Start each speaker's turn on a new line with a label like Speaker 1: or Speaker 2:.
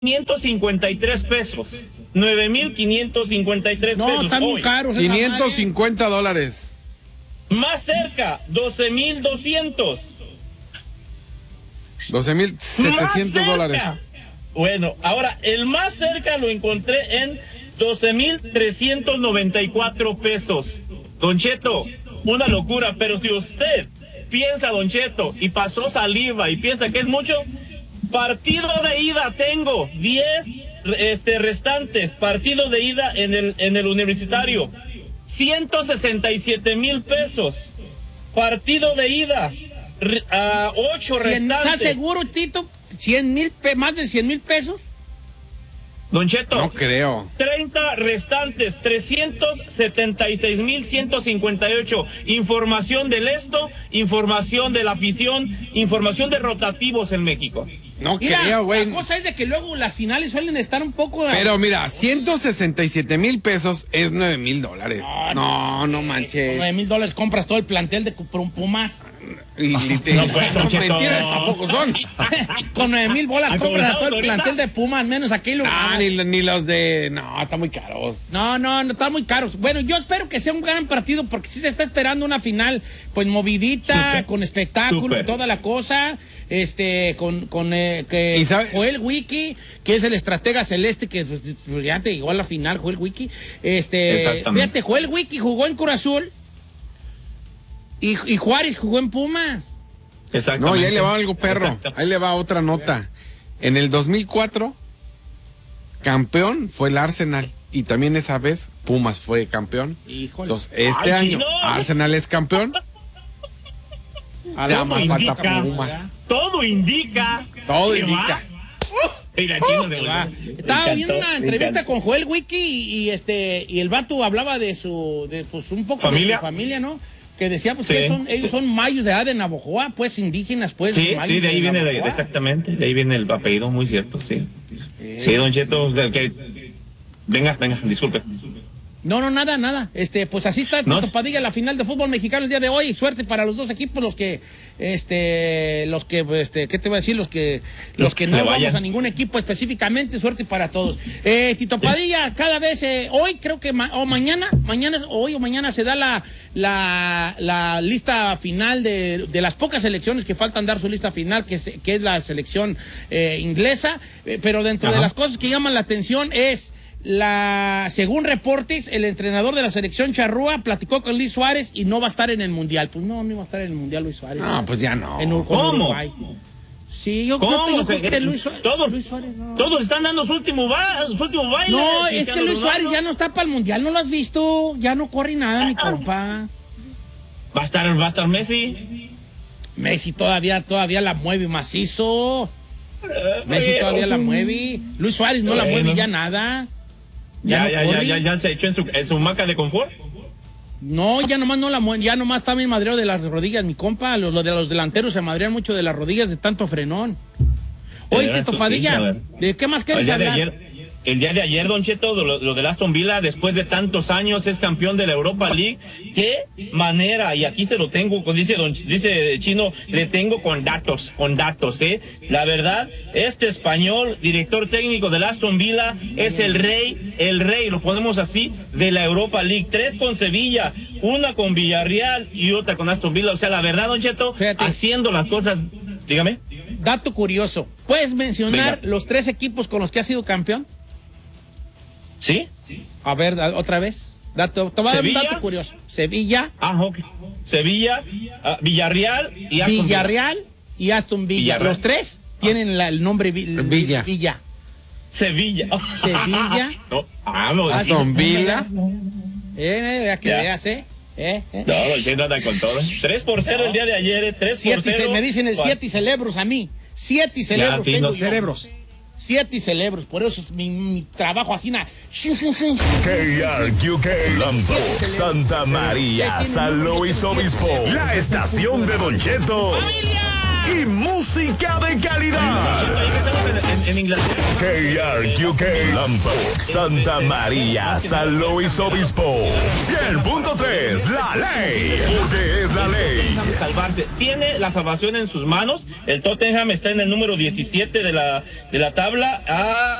Speaker 1: 553 pesos. 9,553
Speaker 2: No,
Speaker 1: pesos.
Speaker 2: están muy caros.
Speaker 3: $550.
Speaker 1: Más cerca, 12,200.
Speaker 3: $12,700.
Speaker 1: Bueno, ahora, el más cerca lo encontré en 12,394 pesos. Don Cheto, una locura, pero si usted piensa, Don Cheto, y pasó saliva y piensa que es mucho, partido de ida tengo 10 restantes, partido de ida en el universitario, 167,000 pesos, partido de ida, 8 restantes.
Speaker 2: ¿Estás seguro, Tito? ¿Más de 100,000 pesos?
Speaker 1: Don Cheto.
Speaker 3: No creo.
Speaker 1: 30 restantes, 376,158. Información del información de la afición, información de rotativos en México.
Speaker 3: No creo, güey.
Speaker 2: La cosa es de que luego las finales suelen estar un poco...
Speaker 3: Pero mira, 167,000 pesos es $9,000. No manches.
Speaker 2: Con $9,000 compras todo el plantel de Pumas.
Speaker 3: Y
Speaker 1: No, pues, Don Cheto.
Speaker 3: mentiras tampoco son.
Speaker 2: Con 9,000 bolas compras a todo el plantel de Pumas, menos aquellos.
Speaker 3: Ni los de... No, están muy caros.
Speaker 2: No, están muy caros. Bueno, yo espero que sea un gran partido porque sí se está esperando una final, pues movidita, con espectáculo y toda la cosa. Con Joel Wiki, que es el estratega celeste, que pues, ya te llegó a la final, Joel Wiki. Fíjate, Joel Wiki jugó en Cruz Azul y Juárez jugó en Pumas.
Speaker 1: Exactamente.
Speaker 3: No, y ahí le va algo, perro. Ahí le va otra nota. En el 2004, campeón fue el Arsenal. Y también esa vez Pumas fue campeón.
Speaker 2: Híjole.
Speaker 3: Entonces, este año Arsenal es campeón. Ya más falta Pumas.
Speaker 1: Todo indica.
Speaker 2: Estaba viendo una entrevista con Joel Wiki y el vato hablaba de pues un poco
Speaker 1: ¿Familia?
Speaker 2: de su familia, ¿no? Que decía pues que ellos son mayos de de Navojoa, pues indígenas, pues.
Speaker 1: Sí,
Speaker 2: mayos
Speaker 1: de ahí viene
Speaker 2: Navojoa.
Speaker 1: exactamente, de ahí viene el apellido, muy cierto, sí. Sí, Don Cheto, venga, disculpe.
Speaker 2: No, nada. Pues así está Tito Padilla, la final de fútbol mexicano el día de hoy. Suerte para los dos equipos, ¿qué te voy a decir? Los que no vamos a ningún equipo específicamente, suerte para todos. Tito Padilla, cada vez, hoy creo que, mañana se da la lista final de las pocas selecciones que faltan dar su lista final, que es la selección inglesa, pero dentro de las cosas que llaman la atención es... según reportes, el entrenador de la selección charrúa platicó con Luis Suárez y no va a estar en el Mundial. Pues no iba a estar en el Mundial Luis Suárez.
Speaker 3: No, pues ya no.
Speaker 1: ¿Cómo?
Speaker 2: Uruguay. Sí, yo creo que Luis Suárez.
Speaker 1: Todos están dando su último baile.
Speaker 2: No, es que Luis Suárez ya no está para el Mundial, ¿no lo has visto? Ya no corre nada, mi compa.
Speaker 1: Va a estar Messi.
Speaker 2: Messi todavía la mueve macizo. Messi todavía la mueve. Luis Suárez no la mueve ya nada.
Speaker 1: Ya se echó en su maca de confort.
Speaker 2: No, ya nomás no la mueve, ya nomás está mi madreo de las rodillas, mi compa. Los de los delanteros se madrean mucho de las rodillas de tanto frenón. Oye, Tito Padilla, ¿de qué más quieres hablar?
Speaker 1: El día de ayer, Don Cheto, lo del Aston Villa, después de tantos años, es campeón de la Europa League. ¡Qué manera! Y aquí se lo tengo, dice Chino, le tengo con datos, La verdad, este español, director técnico del Aston Villa, es el rey, lo ponemos así, de la Europa League. 3 con Sevilla, 1 con Villarreal y otra con Aston Villa. O sea, la verdad, Don Cheto, haciendo las cosas... Dígame.
Speaker 2: Dato curioso, ¿puedes mencionar los 3 equipos con los que ha sido campeón?
Speaker 1: ¿Sí?
Speaker 2: A ver, otra vez. Te voy a dar un dato curioso. Sevilla.
Speaker 1: Ok. Sevilla, Villarreal y Aston
Speaker 2: Villarreal y Aston Villa. Los 3 tienen el nombre Villa.
Speaker 1: Sevilla.
Speaker 3: Aston Villa.
Speaker 2: Que veas,
Speaker 1: No, lo anda con todo. 3-0 el día de ayer, 3-0.
Speaker 2: Me dicen el 7 y celebros a mí. 7 y celebros.
Speaker 1: Tengo
Speaker 2: cerebros. 7 y celebros, por eso es mi trabajo así.
Speaker 4: KRQK, Lampo, Santa María, San Luis Obispo, la estación de Don Cheto.
Speaker 2: ¡Familia!
Speaker 4: y música de calidad.
Speaker 1: En Inglaterra.
Speaker 4: KRQK, Lambert, Santa María, San Luis Obispo. 100.3, la ley, porque es la ley.
Speaker 1: Salvarse. Tiene la salvación en sus manos. El Tottenham está en el número 17 de la tabla.